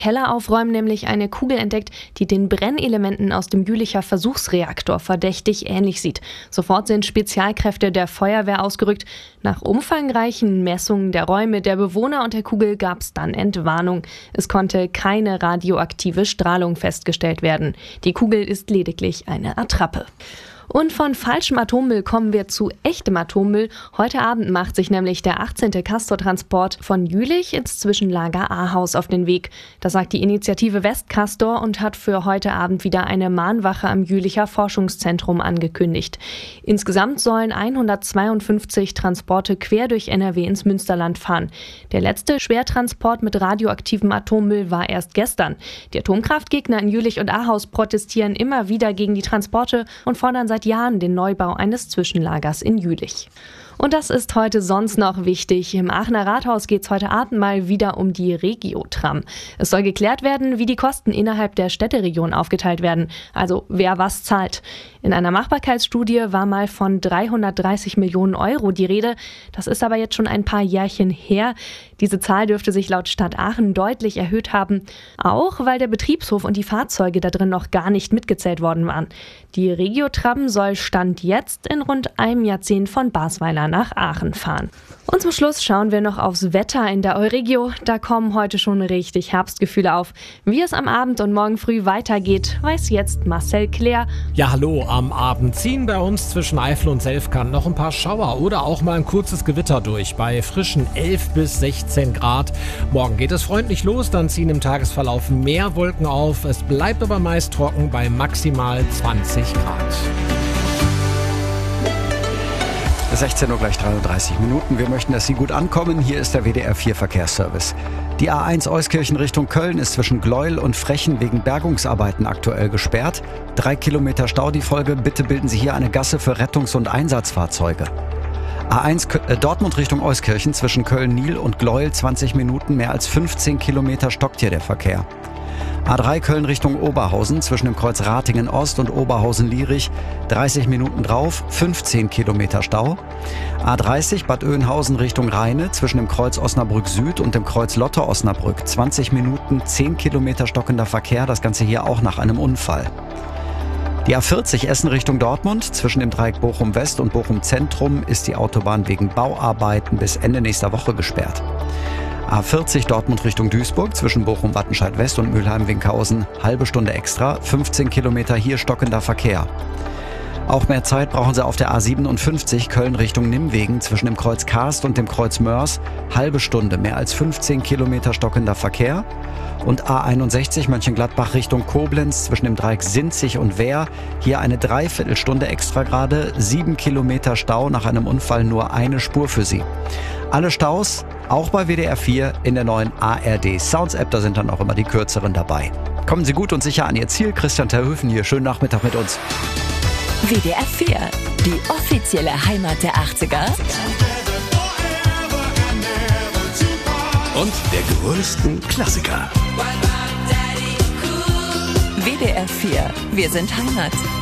Keller aufräumen nämlich eine Kugel entdeckt, die den Brennelementen aus dem Jülicher Versuchsreaktor verdächtig ähnlich sieht. Sofort sind Spezialkräfte der Feuerwehr ausgerückt. Nach umfangreichen Messungen der Räume der Bewohner und der Kugel gab es dann Entwarnung. Es konnte keine radioaktive Strahlung festgestellt werden. Die Kugel ist lediglich eine Attrappe. Und von falschem Atommüll kommen wir zu echtem Atommüll. Heute Abend macht sich nämlich der 18. Castor-Transport von Jülich ins Zwischenlager Ahaus auf den Weg. Das sagt die Initiative Westcastor und hat für heute Abend wieder eine Mahnwache am Jülicher Forschungszentrum angekündigt. Insgesamt sollen 152 Transporte quer durch NRW ins Münsterland fahren. Der letzte Schwertransport mit radioaktivem Atommüll war erst gestern. Die Atomkraftgegner in Jülich und Ahaus protestieren immer wieder gegen die Transporte und fordern seit Jahren den Neubau eines Zwischenlagers in Jülich. Und das ist heute sonst noch wichtig. Im Aachener Rathaus geht es heute Abend mal wieder um die Regio-Tram. Es soll geklärt werden, wie die Kosten innerhalb der Städteregion aufgeteilt werden, also wer was zahlt. In einer Machbarkeitsstudie war mal von 330 Millionen Euro die Rede. Das ist aber jetzt schon ein paar Jährchen her. Diese Zahl dürfte sich laut Stadt Aachen deutlich erhöht haben, auch weil der Betriebshof und die Fahrzeuge da drin noch gar nicht mitgezählt worden waren. Die Regio-Tram soll Stand jetzt in rund einem Jahrzehnt von Basweiler nach Aachen fahren. Und zum Schluss schauen wir noch aufs Wetter in der Euregio. Da kommen heute schon richtig Herbstgefühle auf. Wie es am Abend und morgen früh weitergeht, weiß jetzt Marcel Claire. Ja, hallo. Am Abend ziehen bei uns zwischen Eifel und Selfkant noch ein paar Schauer oder auch mal ein kurzes Gewitter durch bei frischen 11 bis 16 Grad. Morgen geht es freundlich los, dann ziehen im Tagesverlauf mehr Wolken auf. Es bleibt aber meist trocken bei maximal 20 Grad. 16 Uhr gleich 33 Minuten. Wir möchten, dass Sie gut ankommen. Hier ist der WDR 4 Verkehrsservice. Die A1 Euskirchen Richtung Köln ist zwischen Gleuel und Frechen wegen Bergungsarbeiten aktuell gesperrt. 3 Kilometer Stau die Folge. Bitte bilden Sie hier eine Gasse für Rettungs- und Einsatzfahrzeuge. A1 Dortmund Richtung Euskirchen zwischen Köln-Niel und Gleuel 20 Minuten. Mehr als 15 Kilometer stockt hier der Verkehr. A3 Köln Richtung Oberhausen zwischen dem Kreuz Ratingen-Ost und Oberhausen-Lierich 30 Minuten drauf, 15 Kilometer Stau. A30 Bad Oeynhausen Richtung Rheine zwischen dem Kreuz Osnabrück-Süd und dem Kreuz Lotte-Osnabrück 20 Minuten, 10 Kilometer stockender Verkehr, das Ganze hier auch nach einem Unfall. Die A40 Essen Richtung Dortmund zwischen dem Dreieck Bochum-West und Bochum-Zentrum ist die Autobahn wegen Bauarbeiten bis Ende nächster Woche gesperrt. A40 Dortmund Richtung Duisburg zwischen Bochum-Wattenscheid-West und Mülheim-Winkhausen, halbe Stunde extra, 15 Kilometer hier stockender Verkehr. Auch mehr Zeit brauchen Sie auf der A57 Köln Richtung Nimwegen zwischen dem Kreuz Karst und dem Kreuz Mörs, halbe Stunde, mehr als 15 Kilometer stockender Verkehr. Und A61 Mönchengladbach Richtung Koblenz zwischen dem Dreieck Sinzig und Wehr, hier eine Dreiviertelstunde extra gerade, 7 Kilometer Stau, nach einem Unfall nur eine Spur für Sie. Alle Staus, auch bei WDR 4 in der neuen ARD Sounds App, da sind dann auch immer die kürzeren dabei. Kommen Sie gut und sicher an Ihr Ziel. Christian Terhöfen hier, schönen Nachmittag mit uns. WDR 4, die offizielle Heimat der 80er. Und der größten Klassiker. WDR 4, wir sind Heimat.